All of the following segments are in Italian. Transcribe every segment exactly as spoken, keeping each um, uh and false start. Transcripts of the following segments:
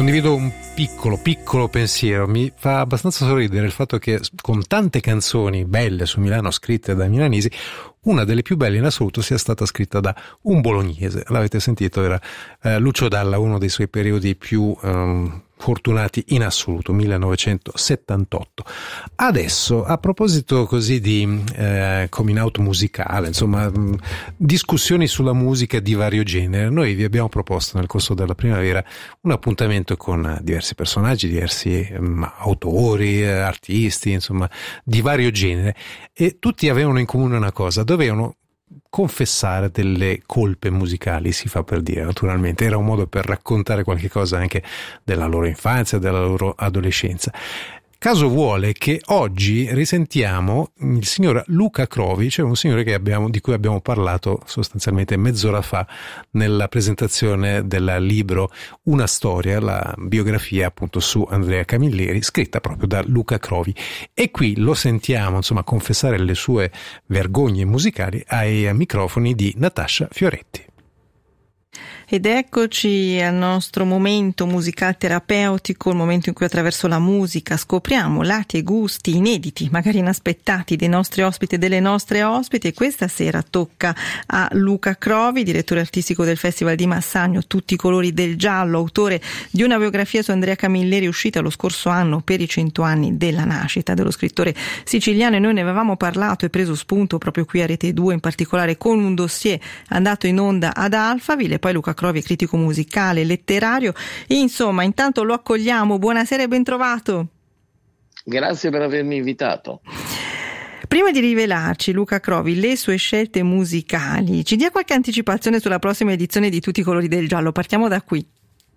condivido un piccolo, piccolo pensiero. Mi fa abbastanza sorridere il fatto che con tante canzoni belle su Milano scritte da milanesi, una delle più belle in assoluto sia stata scritta da un bolognese. L'avete sentito, era eh, Lucio Dalla, uno dei suoi periodi più um, fortunati in assoluto, millenovecentosettantotto. Adesso, a proposito così di eh, coming out musicale, insomma, mh, discussioni sulla musica di vario genere, noi vi abbiamo proposto nel corso della primavera un appuntamento con diversi personaggi, diversi mh, autori, eh, artisti, insomma, di vario genere, e tutti avevano in comune una cosa: dovevano confessare delle colpe musicali, si fa per dire, naturalmente. Era un modo per raccontare qualche cosa anche della loro infanzia, della loro adolescenza. Caso vuole che oggi risentiamo il signor Luca Crovi, cioè un signore che abbiamo, di cui abbiamo parlato sostanzialmente mezz'ora fa nella presentazione del libro Una storia, la biografia appunto su Andrea Camilleri, scritta proprio da Luca Crovi. E qui lo sentiamo, insomma, confessare le sue vergogne musicali ai microfoni di Natascia Fioretti. Ed eccoci al nostro momento musical terapeutico, il momento in cui attraverso la musica scopriamo lati e gusti inediti, magari inaspettati, dei nostri ospiti e delle nostre ospiti. E questa sera tocca a Luca Crovi, direttore artistico del Festival di Massagno Tutti i colori del giallo, autore di una biografia su Andrea Camilleri uscita lo scorso anno per i cento anni della nascita dello scrittore siciliano, e noi ne avevamo parlato e preso spunto proprio qui a Rete due, in particolare con un dossier andato in onda ad Alphaville. E poi Luca Crovi è critico musicale, letterario, insomma, intanto lo accogliamo. Buonasera e ben trovato. Grazie per avermi invitato. Prima di rivelarci, Luca Crovi, le sue scelte musicali, ci dia qualche anticipazione sulla prossima edizione di Tutti i colori del giallo. Partiamo da qui.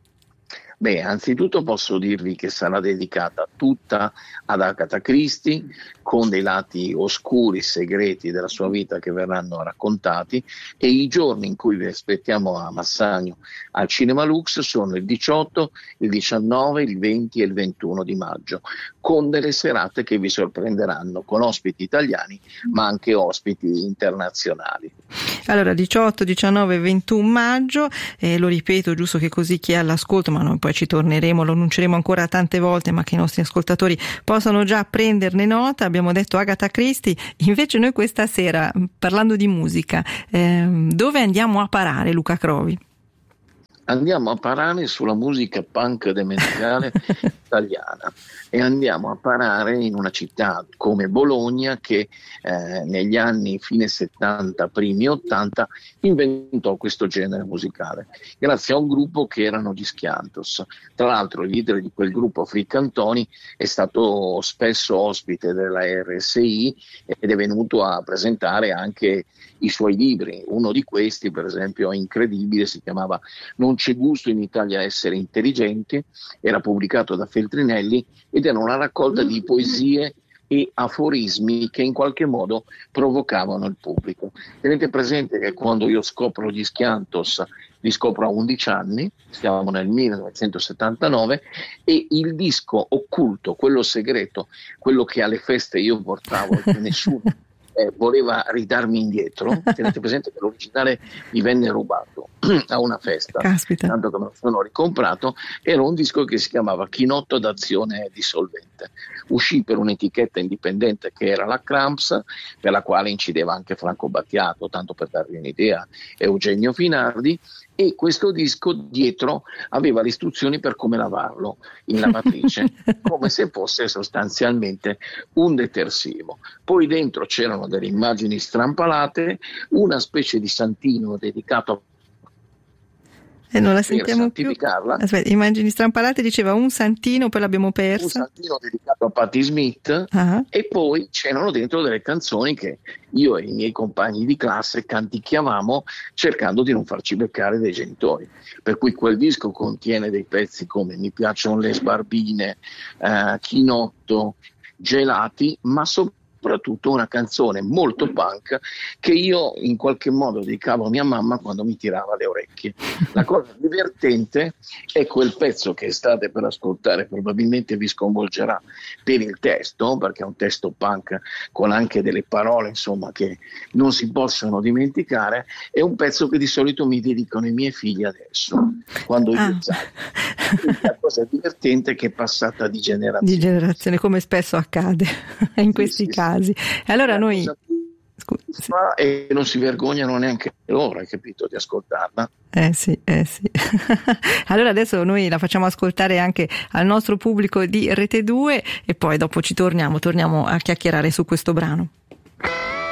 Beh, anzitutto posso dirvi che sarà dedicata tutta ad Agatha Christie, con dei lati oscuri, segreti della sua vita che verranno raccontati, e i giorni in cui vi aspettiamo a Massagno al Cinema Lux sono il diciotto, il diciannove, il venti e il ventuno di maggio, con delle serate che vi sorprenderanno, con ospiti italiani ma anche ospiti internazionali. Allora, diciotto, diciannove e ventuno maggio, eh, lo ripeto giusto che così chi è all'ascolto, ma noi poi ci torneremo, lo annunceremo ancora tante volte, ma che i nostri ascoltatori possano già prenderne nota. Abbiamo detto Agatha Christie, invece noi questa sera, parlando di musica, eh, dove andiamo a parare, Luca Crovi? Andiamo a parare sulla musica punk demenziale italiana, e andiamo a parare in una città come Bologna che eh, negli anni fine settanta, primi ottanta inventò questo genere musicale grazie a un gruppo che erano gli Schiantos. Tra l'altro il leader di quel gruppo, Friccantoni, è stato spesso ospite della R S I ed è venuto a presentare anche i suoi libri. Uno di questi, per esempio, è incredibile, si chiamava Non c'è gusto in Italia a essere intelligenti, era pubblicato da Feltrinelli ed era una raccolta di poesie e aforismi che in qualche modo provocavano il pubblico. Tenete presente che quando io scopro gli Schiantos li scopro a undici anni, stiamo nel millenovecentosettantanove, e il disco occulto, quello segreto, quello che alle feste io portavo e che nessuno Eh, voleva ridarmi indietro, tenete presente che l'originale mi venne rubato a una festa. Caspita. Tanto che me lo sono ricomprato. Era un disco che si chiamava Chinotto d'azione dissolvente, uscì per un'etichetta indipendente che era la Cramps, per la quale incideva anche Franco Battiato, tanto per darvi un'idea, Eugenio Finardi, e questo disco dietro aveva le istruzioni per come lavarlo in lavatrice, come se fosse sostanzialmente un detersivo. Poi dentro c'erano delle immagini strampalate, una specie di santino dedicato a E non la sentiamo più. Aspetta, immagini strampalate, diceva un santino, poi l'abbiamo persa. Un santino dedicato a Patti Smith, uh-huh. E poi c'erano dentro delle canzoni che io e i miei compagni di classe canticchiavamo cercando di non farci beccare dai genitori. Per cui quel disco contiene dei pezzi come Mi piacciono le sbarbine, eh, Chinotto, Gelati, ma soprattutto soprattutto una canzone molto punk che io in qualche modo dedicavo a mia mamma quando mi tirava le orecchie. La cosa divertente è quel pezzo che state per ascoltare, probabilmente vi sconvolgerà per il testo, perché è un testo punk con anche delle parole insomma che non si possono dimenticare. È un pezzo che di solito mi dedicano i miei figli adesso, quando io ah. La cosa divertente è che è passata di generazione. Di generazione, come spesso accade in questi sì, casi. Sì. E allora noi... Scusi. E non si vergognano neanche loro, hai capito, di ascoltarla. Eh sì, eh sì. Allora adesso noi la facciamo ascoltare anche al nostro pubblico di Rete due e poi dopo ci torniamo, torniamo a chiacchierare su questo brano.